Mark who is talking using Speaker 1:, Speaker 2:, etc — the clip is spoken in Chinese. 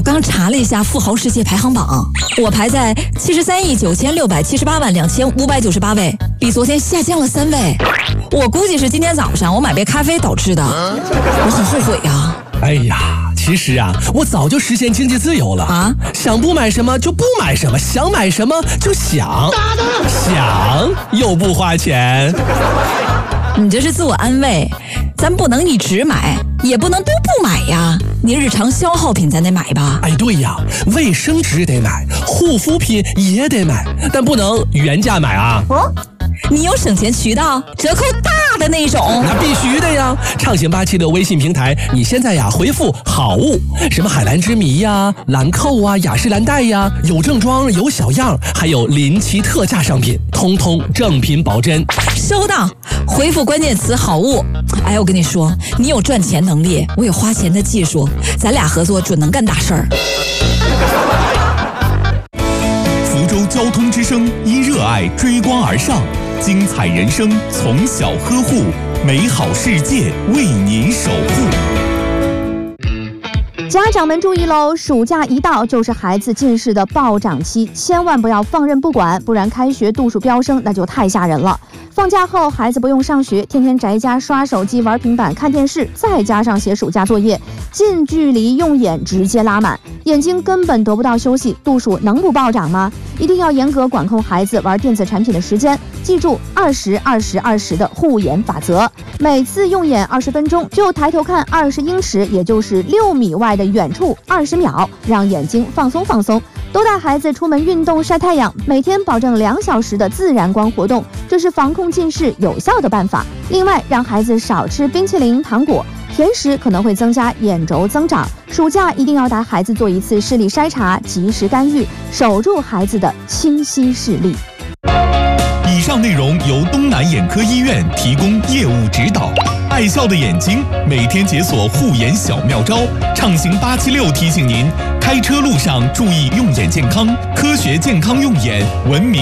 Speaker 1: 我刚查了一下富豪世界排行榜，我排在73.9678255898位，比昨天下降了3位。我估计是今天早上我买杯咖啡导致的，我很后悔呀。
Speaker 2: 哎呀，其实啊，我早就实现经济自由了啊！想不买什么就不买什么，想买什么就想又不花钱。
Speaker 1: 你这是自我安慰，咱不能一直买，也不能都不买呀。你日常消耗品咱得买吧？
Speaker 2: 哎，对呀，卫生纸得买，护肤品也得买，但不能原价买啊。
Speaker 1: 哦，你有省钱渠道，折扣大的那种？
Speaker 2: 那必须的呀！畅行87的微信平台，你现在呀回复好物，什么海蓝之谜呀、兰蔻啊、雅诗兰黛呀，有正装有小样，还有临期特价商品，通通正品保真。
Speaker 1: 收到，回复关键词好物。哎，我跟你说，你有赚钱能力，我有花钱的技术，咱俩合作准能干大事儿。
Speaker 3: 福州交通之声因热爱追光而上，精彩人生从小呵护，美好世界为您守护。
Speaker 4: 家长们注意喽，暑假一到就是孩子近视的暴涨期，千万不要放任不管，不然开学度数飙升那就太吓人了。放假后孩子不用上学，天天宅家刷手机玩平板看电视，再加上写暑假作业，近距离用眼直接拉满，眼睛根本得不到休息，度数能不暴涨吗？一定要严格管控孩子玩电子产品的时间，记住20-20-20的护眼法则，每次用眼20分钟就抬头看20英尺，也就是6米外的远处20秒，让眼睛放松放松。多带孩子出门运动晒太阳，每天保证2小时的自然光活动，这是防控近视有效的办法。另外，让孩子少吃冰淇淋、糖果，甜食可能会增加眼轴增长。暑假一定要带孩子做一次视力筛查，及时干预，守住孩子的清晰视力。
Speaker 3: 以上内容由东南眼科医院提供业务指导。爱笑的眼睛，每天解锁护眼小妙招。畅行876提醒您，开车路上注意用眼健康，科学健康用眼，文明